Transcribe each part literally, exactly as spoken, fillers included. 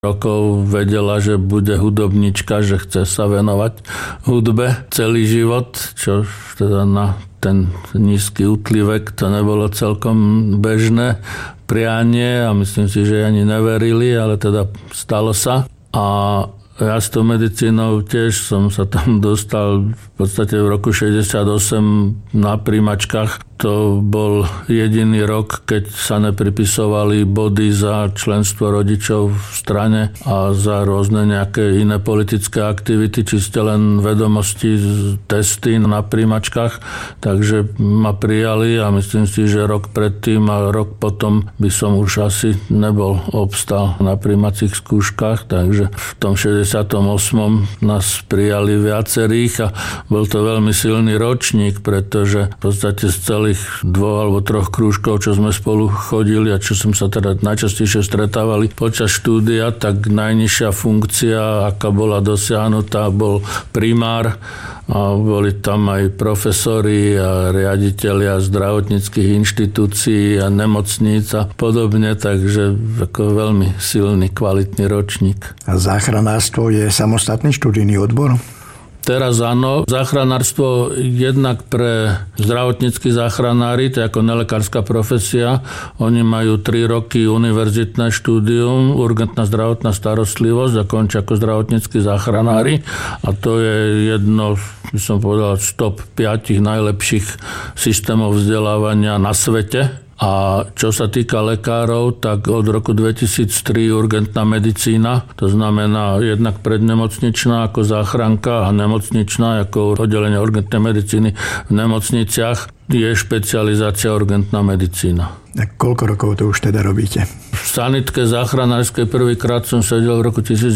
rokov vedela, že bude hudobnička, že chce sa venovať hudbe celý život, čo teda na ten nízky útlivek to nebolo celkom bežné prianie a myslím si, že ani neverili, ale teda stalo sa. A ja s tou medicínou tiež som sa tam dostal v podstate v roku šesťdesiatosem na príjmačkách. To bol jediný rok, keď sa nepripisovali body za členstvo rodičov v strane a za rôzne nejaké iné politické aktivity, čiste len vedomosti, testy na príjmačkách. Takže ma prijali a myslím si, že rok predtým a rok potom by som už asi nebol obstal na príjmacích skúškach. Takže v tom šesťdesiatom ôsmom nás prijali viacerých a bol to veľmi silný ročník, pretože v podstate z celých dvoch alebo troch krúžkov, čo sme spolu chodili a čo som sa teda najčastejšie stretávali počas štúdia, tak najnižšia funkcia, aká bola dosiahnutá, bol primár a boli tam aj profesori a riaditelia zdravotníckych inštitúcií a nemocníc a podobne, takže ako veľmi silný, kvalitný ročník. A záchranárstvo je samostatný študijný odbor? Teraz áno, záchranárstvo jednak pre zdravotníckych záchranári, to je ako nelekárska profesia. Oni majú tri roky univerzitné štúdium, urgentná zdravotná starostlivosť a končia ako zdravotníckí záchranári. A to je jedno, by som povedal, z top päť najlepších systémov vzdelávania na svete. A čo sa týka lekárov, tak od roku dvetisíctri urgentná medicína, to znamená jednak prednemocničná ako záchranka a nemocničná ako oddelenie urgentnej medicíny v nemocniciach, je špecializácia urgentná medicína. A koľko rokov to už teda robíte? V sanitke záchranárskej prvýkrát som sedel v roku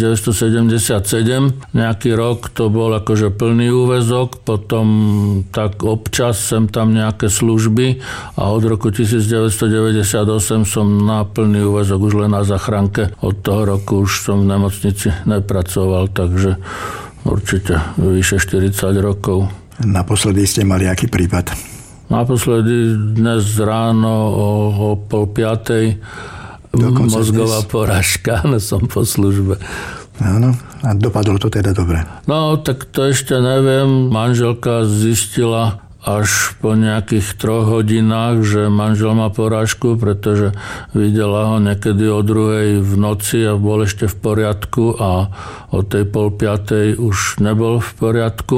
devätnásťsedemdesiatsedem. Nejaký rok to bol akože plný úväzok, potom tak občas sem tam nejaké služby a od roku devätnásťdeväťdesiatosem som na plný úväzok už len na záchranke. Od toho roku už som v nemocnici nepracoval, takže určite vyše štyridsať rokov. Naposledy ste mali aký prípad? Naposledy dnes ráno o, o pol piatej Dokonca mozgová dnes. Porážka, no som po službe. Áno, a dopadlo to teda dobre? No, tak to ešte neviem. Manželka zistila až po nejakých troch hodinách, že manžel má porážku, pretože videla ho niekedy o druhej v noci a bol ešte v poriadku a o tej pol piatej už nebol v poriadku.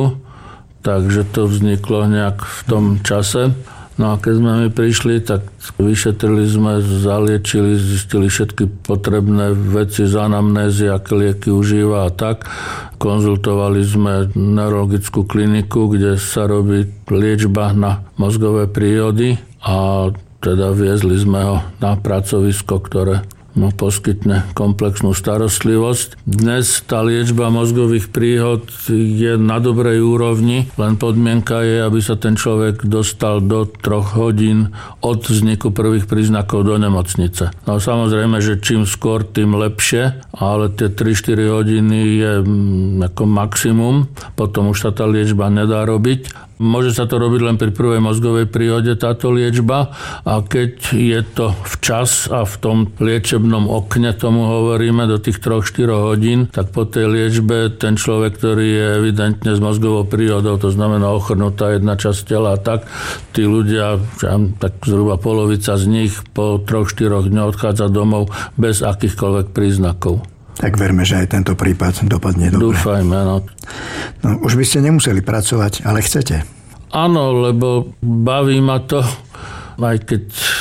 Takže to vzniklo nejak v tom čase. No a keď sme mi prišli, tak vyšetrili sme, zaliečili, zistili všetky potrebné veci z anamnézy, aké lieky užíva a tak. Konzultovali sme neurologickú kliniku, kde sa robí liečba na mozgové príhody a teda viezli sme ho na pracovisko, ktoré mu poskytne komplexnú starostlivosť. Dnes tá liečba mozgových príhod je na dobrej úrovni, len podmienka je, aby sa ten človek dostal do troch hodín od vzniku prvých príznakov do nemocnice. No samozrejme, že čím skôr, tým lepšie, ale tie tri štyri hodiny je ako maximum, potom už sa tá liečba nedá robiť. Môže sa to robiť len pri prvej mozgovej príhode táto liečba a keď je to včas a v tom liečebnom okne, tomu hovoríme, do tých tri štyri hodín, tak po tej liečbe ten človek, ktorý je evidentne s mozgovou príhodou, to znamená ochrnutá jedna časť tela, tak tí ľudia, tak zhruba polovica z nich po tri štyri dňoch odchádza domov bez akýchkoľvek príznakov. Tak verme, že aj tento prípad dopadne dobre. Dúfajme, no. No, už by ste nemuseli pracovať, ale chcete. Áno, lebo baví ma to, aj keď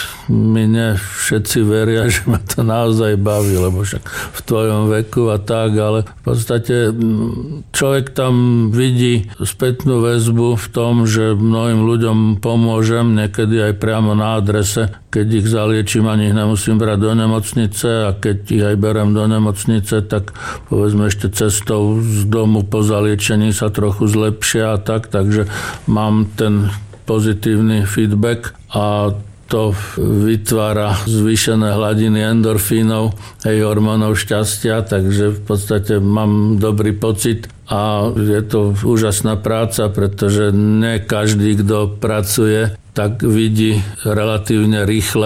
mi ne všetci veria, že ma to naozaj baví, lebo však v tvojom veku a tak, ale v podstate človek tam vidí spätnú väzbu v tom, že mnohým ľuďom pomôžem, niekedy aj priamo na adrese, keď ich zaliečím, ani ich nemusím brať do nemocnice a keď ich aj berem do nemocnice, tak povedzme ešte cestou z domu po zaliečení sa trochu zlepšia a tak, takže mám ten pozitívny feedback a to vytvára zvýšené hladiny endorfínov, hej, hormónov šťastia, takže v podstate mám dobrý pocit a je to úžasná práca, pretože nie každý, kto pracuje, tak vidí relatívne rýchle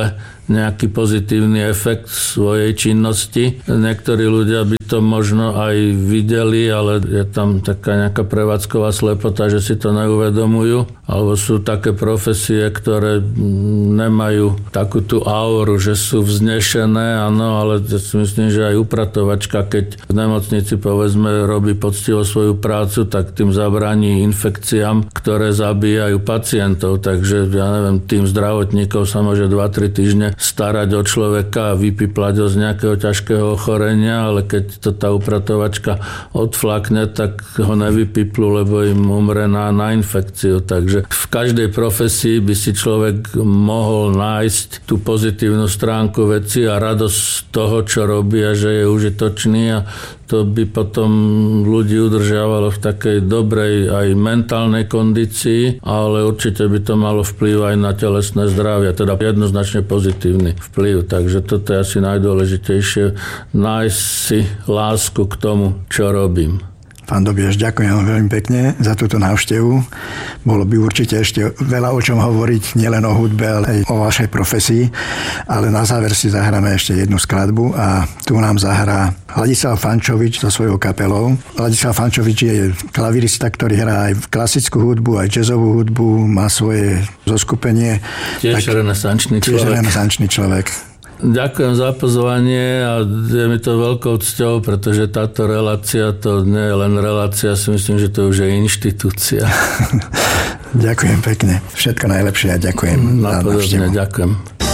nejaký pozitívny efekt svojej činnosti. Niektorí ľudia by to možno aj videli, ale je tam taká nejaká prevádzková slepota, že si to neuvedomujú. Alebo sú také profesie, ktoré nemajú takú tú auru, že sú vznešené, áno, ale ja si myslím, že aj upratovačka, keď v nemocnici povedzme robí poctivo svoju prácu, tak tým zabráni infekciám, ktoré zabíjajú pacientov. Takže ja neviem, tým zdravotníkov sa môže dva tri týždne starať o človeka a vypiplať ho z nejakého ťažkého ochorenia, ale keď to tá upratovačka odflakne, tak ho nevypiplu, lebo im umre na, na infekciu. Takže v každej profesii by si človek mohol nájsť tú pozitívnu stránku veci a radosť z toho, čo robí a že je užitočný, a to by potom ľudí udržiavalo v takej dobrej aj mentálnej kondícii, ale určite by to malo vplyv aj na telesné zdravie, teda jednoznačne pozitívny vplyv. Takže toto je asi najdôležitejšie, nájsť si lásku k tomu, čo robím. Pán Dobieš, ďakujem veľmi pekne za túto návštevu. Bolo by určite ešte veľa o čom hovoriť, nielen o hudbe, ale aj o vašej profesii. Ale na záver si zahráme ešte jednu skladbu a tu nám zahrá Ladislav Fančovič so svojou kapelou. Ladislav Fančovič je klavirista, ktorý hrá aj klasickú hudbu, aj jazzovú hudbu, má svoje zoskupenie. Tiež renesančný človek. Tiež renesančný človek. Ďakujem za pozvanie a je mi to veľkou cťou, pretože táto relácia, to nie je len relácia, si myslím, že to už je inštitúcia. Ďakujem pekne. Všetko najlepšie a ďakujem. Napodobne, ďakujem.